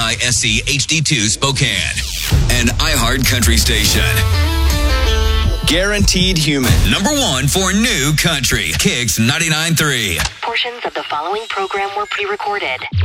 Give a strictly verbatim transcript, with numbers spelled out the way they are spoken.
I S E H D two Spokane. An iHeart Country station. Guaranteed Human. Number one for new country. Kicks ninety-nine point three. Portions of the following program were pre-recorded.